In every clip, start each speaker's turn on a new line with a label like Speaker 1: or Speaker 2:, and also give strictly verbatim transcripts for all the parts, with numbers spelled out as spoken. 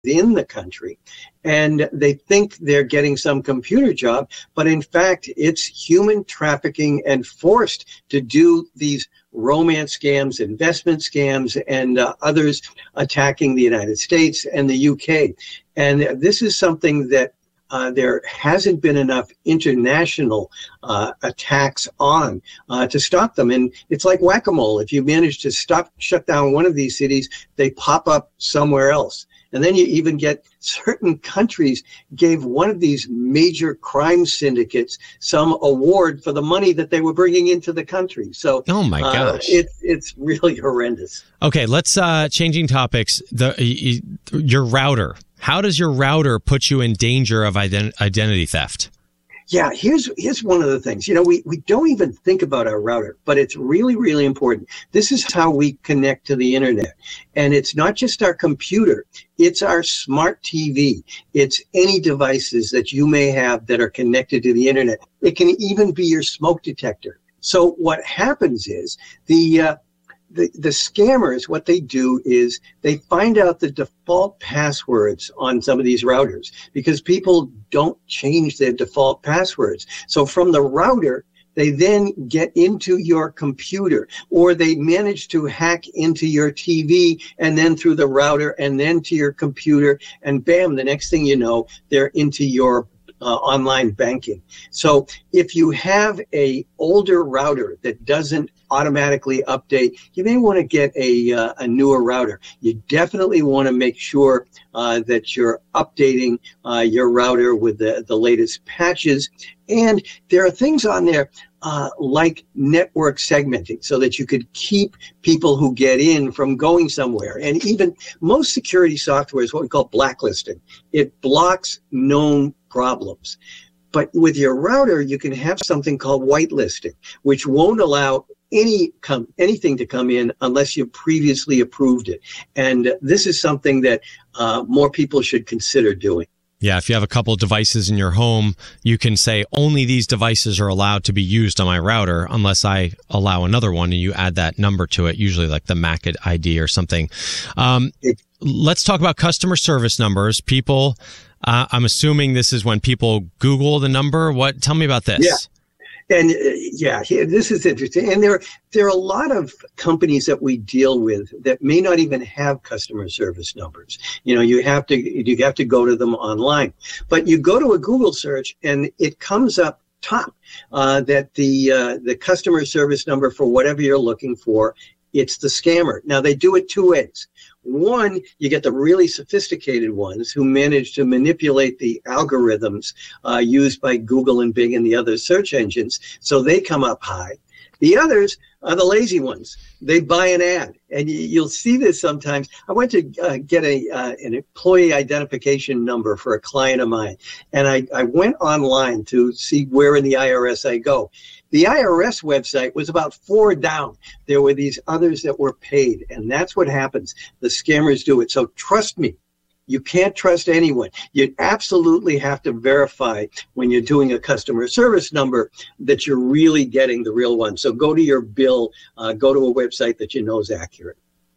Speaker 1: in the country, and they think they're getting some computer job, but in fact, it's human trafficking and forced to do these romance scams, investment scams, and uh, others attacking the United States and the U K. And this is something that Uh, there hasn't been enough international uh, attacks on uh, to stop them. And it's like whack-a-mole. If you manage to stop, shut down one of these cities, they pop up somewhere else. And then you even get certain countries gave one of these major crime syndicates some award for the money that they were bringing into the country. So,
Speaker 2: oh my gosh,
Speaker 1: uh, it's it's really horrendous.
Speaker 2: Okay, let's uh, changing topics. The uh, your router. How does your router put you in danger of ident- identity theft?
Speaker 1: Yeah, here's here's one of the things. You know, we, we don't even think about our router, but it's really, really important. This is how we connect to the internet. And it's not just our computer. It's our smart T V. It's any devices that you may have that are connected to the internet. It can even be your smoke detector. So what happens is the uh, The, the scammers, what they do is they find out the default passwords on some of these routers because people don't change their default passwords. So from the router, they then get into your computer, or they manage to hack into your T V and then through the router and then to your computer, and bam, the next thing you know, they're into your Uh, online banking. So if you have a older router that doesn't automatically update, you may want to get a uh, a newer router. You definitely want to make sure uh, that you're updating uh, your router with the, the latest patches. And there are things on there uh, like network segmenting so that you could keep people who get in from going somewhere. And even most security software is what we call blacklisting. It blocks known problems. But with your router, you can have something called whitelisting, which won't allow any come anything to come in unless you previously approved it. And this is something that uh, more people should consider doing.
Speaker 2: Yeah, if you have a couple of devices in your home, you can say only these devices are allowed to be used on my router unless I allow another one, and you add that number to it, usually like the M A C I D or something. Um, let's talk about customer service numbers. People, uh, I'm assuming this is when people Google the number. What? Tell me about this.
Speaker 1: Yeah. And uh, yeah, this is interesting. And there, there are a lot of companies that we deal with that may not even have customer service numbers. You know, you have to you have to go to them online. But you go to a Google search, and it comes up top uh, that the uh, the customer service number for whatever you're looking for, it's the scammer. Now, they do it two ways. One, you get the really sophisticated ones who manage to manipulate the algorithms uh, used by Google and Bing and the other search engines, so they come up high. The others are the lazy ones. They buy an ad, and you'll see this sometimes. I went to uh, get a uh, an employee identification number for a client of mine, and I, I went online to see where in the I R S I go. The I R S website was about four down. There were these others that were paid, and that's what happens. The scammers do it. So trust me, you can't trust anyone. You absolutely have to verify when you're doing a customer service number that you're really getting the real one. So go to your bill, uh, go to a website that you know is accurate.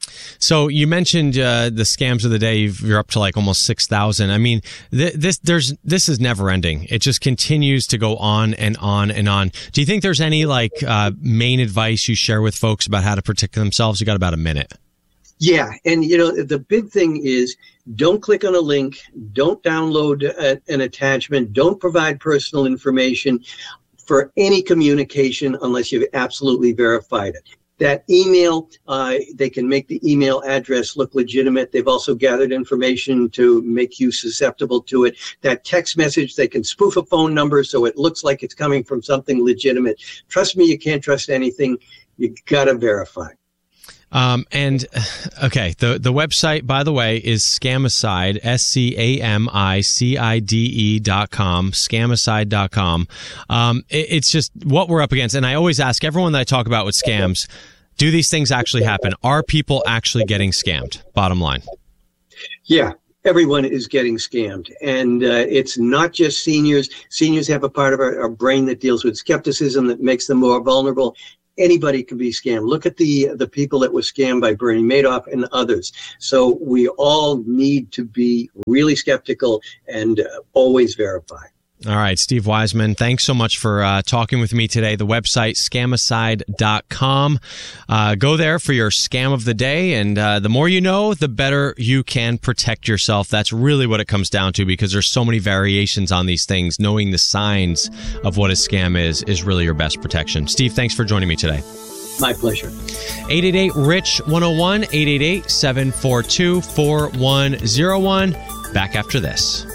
Speaker 2: So you mentioned uh, the scams of the day. You're up to like almost six thousand. I mean, th- this there's this is never ending. It just continues to go on and on and on. Do you think there's any like uh, main advice you share with folks about how to protect themselves? You got about a minute.
Speaker 1: Yeah, and you know the big thing is don't click on a link, don't download a, an attachment, don't provide personal information for any communication unless you've absolutely verified it. That email, uh, they can make the email address look legitimate. They've also gathered information to make you susceptible to it. That text message, they can spoof a phone number so it looks like it's coming from something legitimate. Trust me, you can't trust anything. You gotta verify.
Speaker 2: Um, and, okay, the, the website, by the way, is Scamicide, S C A M I C I D E dot com, scamicide dot com. Um, it, it's just what we're up against. And I always ask everyone that I talk about with scams, do these things actually happen? Are people actually getting scammed? Bottom line.
Speaker 1: Yeah. Everyone is getting scammed, and uh, it's not just seniors. Seniors have a part of our, our brain that deals with skepticism that makes them more vulnerable. anybody can be scammed. Look at the the people that were scammed by Bernie Madoff and others. So we all need to be really skeptical and uh, always verify.
Speaker 2: All right, Steve Wiseman, thanks so much for uh, talking with me today. The website, scamicide dot com. Uh, go there for your scam of the day, and uh, the more you know, the better you can protect yourself. That's really what it comes down to, because there's so many variations on these things. Knowing the signs of what a scam is is really your best protection. Steve, thanks for joining me today.
Speaker 1: My pleasure.
Speaker 2: eight eight eight, R I C H, one oh one, eight eight eight, seven four two, four one oh one. Back after this.